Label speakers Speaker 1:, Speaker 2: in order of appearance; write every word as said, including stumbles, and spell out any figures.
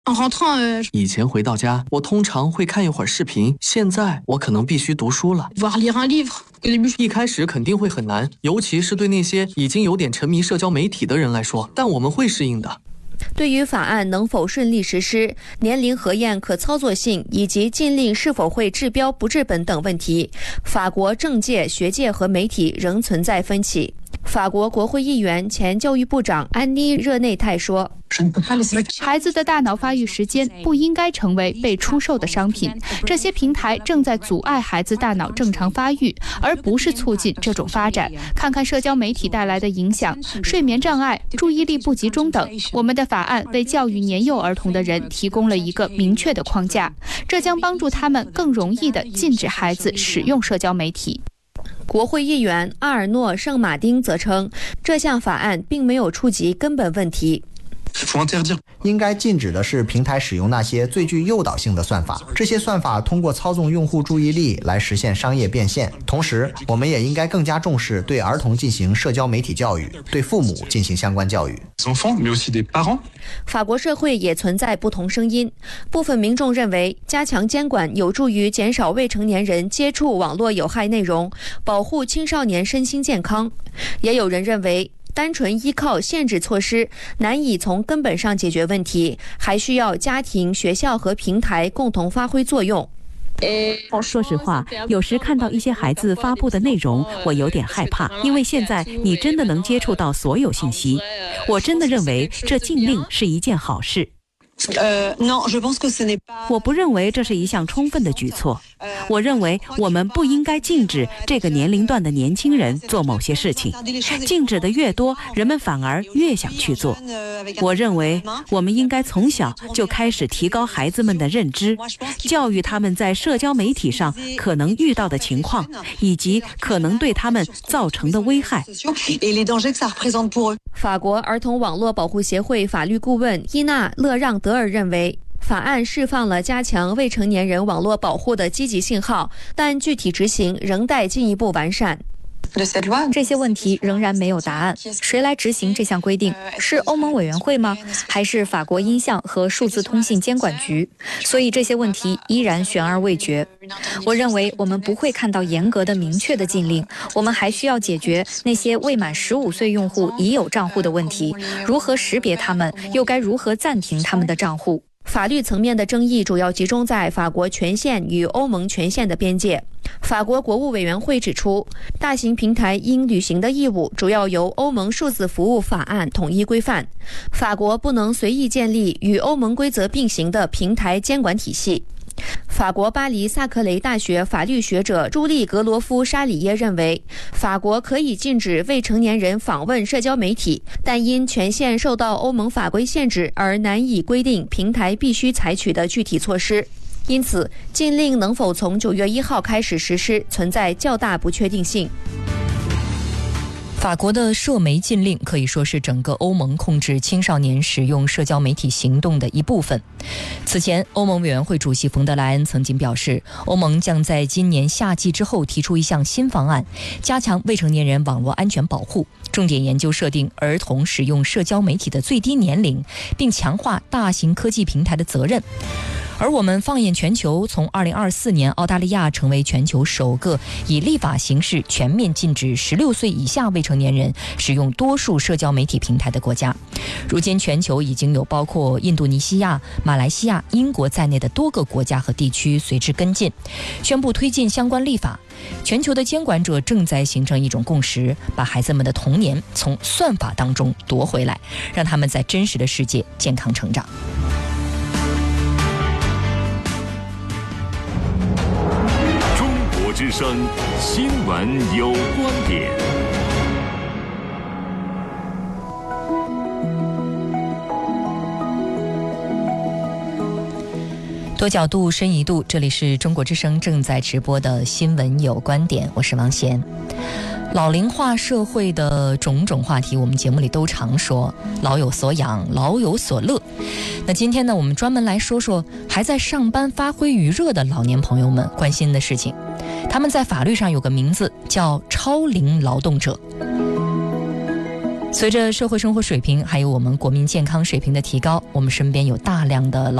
Speaker 1: 以前回到家，我通常会看一会儿视频，现在我可能必须读书了。一开始肯定会很难，尤其是对那些已经有点沉迷社交媒体的人来说，但我们会适应的。
Speaker 2: 对于法案能否顺利实施、年龄核验可操作性以及禁令是否会治标不治本等问题，法国政界、学界和媒体仍存在分歧。法国国会议员、前教育部长安妮·热内泰说，
Speaker 3: 孩子的大脑发育时间不应该成为被出售的商品，这些平台正在阻碍孩子大脑正常发育，而不是促进这种发展。看看社交媒体带来的影响，睡眠障碍、注意力不集中等，我们的法案为教育年幼儿童的人提供了一个明确的框架，这将帮助他们更容易地禁止孩子使用社交媒体。
Speaker 2: 国会议员阿尔诺·圣马丁则称，这项法案并没有触及根本问题。
Speaker 4: 应该禁止的是平台使用那些最具诱导性的算法，这些算法通过操纵用户注意力来实现商业变现。同时，我们也应该更加重视对儿童进行社交媒体教育，对父母进行相关教育。
Speaker 2: 法国社会也存在不同声音，部分民众认为加强监管有助于减少未成年人接触网络有害内容，保护青少年身心健康。也有人认为单纯依靠限制措施难以从根本上解决问题，还需要家庭、学校和平台共同发挥作用。
Speaker 5: 说实话，有时看到一些孩子发布的内容，我有点害怕，因为现在你真的能接触到所有信息。我真的认为这禁令是一件好事。我不认为这是一项充分的举措。我认为我们不应该禁止这个年龄段的年轻人做某些事情，禁止的越多，人们反而越想去做。我认为我们应该从小就开始提高孩子们的认知，教育他们在社交媒体上可能遇到的情况，以及可能对他们造成的危害。
Speaker 2: 法国儿童网络保护协会法律顾问伊娜·勒让德尔认为，法案释放了加强未成年人网络保护的积极信号，但具体执行仍待进一步完善。
Speaker 6: 这些问题仍然没有答案。谁来执行这项规定？是欧盟委员会吗？还是法国音像和数字通信监管局？所以这些问题依然悬而未决。我认为我们不会看到严格的、明确的禁令，我们还需要解决那些未满十五岁用户已有账户的问题，如何识别他们，又该如何暂停他们的账户？
Speaker 2: 法律层面的争议主要集中在法国权限与欧盟权限的边界。法国国务委员会指出，大型平台应履行的义务主要由欧盟数字服务法案统一规范，法国不能随意建立与欧盟规则并行的平台监管体系。法国巴黎萨克雷大学法律学者朱利格罗夫沙里耶认为，法国可以禁止未成年人访问社交媒体，但因权限受到欧盟法规限制而难以规定平台必须采取的具体措施。因此，禁令能否从九月一号开始实施，存在较大不确定性。
Speaker 7: 法国的社媒禁令可以说是整个欧盟控制青少年使用社交媒体行动的一部分。此前，欧盟委员会主席冯德莱恩曾经表示，欧盟将在今年夏季之后提出一项新方案，加强未成年人网络安全保护，重点研究设定儿童使用社交媒体的最低年龄，并强化大型科技平台的责任。而我们放眼全球，从二零二四年澳大利亚成为全球首个以立法形式全面禁止十六岁以下未成年人使用多数社交媒体平台的国家。如今全球已经有包括印度尼西亚、马来西亚、英国在内的多个国家和地区随之跟进，宣布推进相关立法。全球的监管者正在形成一种共识，把孩子们的童年从算法当中夺回来，让他们在真实的世界健康成长。
Speaker 8: 之声新闻有观点。
Speaker 7: 多角度、深一度，这里是中国之声正在直播的新闻有观点，我是王贤。老龄化社会的种种话题，我们节目里都常说，老有所养，老有所乐。那今天呢，我们专门来说说还在上班发挥余热的老年朋友们关心的事情。他们在法律上有个名字叫超龄劳动者。 随着社会生活水平还有我们国民健康水平的提高，我们身边有大量的老